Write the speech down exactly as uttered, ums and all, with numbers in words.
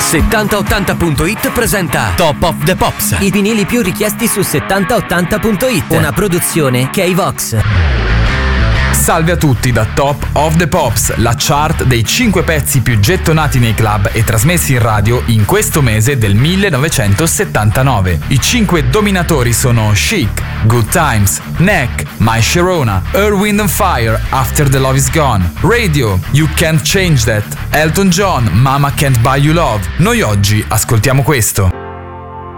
settanta ottanta punto it presenta Top of the Pops. I vinili più richiesti su settanta ottanta punto it. Una produzione K-Vox. Salve a tutti da Top of the Pops, la chart dei cinque pezzi più gettonati nei club e trasmessi in radio in questo mese del millenovecentosettantanove. I cinque dominatori sono Chic, Good Times, Neck, My Sharona, Earth, Wind and Fire, After the Love is Gone, Radio, You Can't Change That, Elton John, Mama Can't Buy You Love. Noi oggi ascoltiamo questo.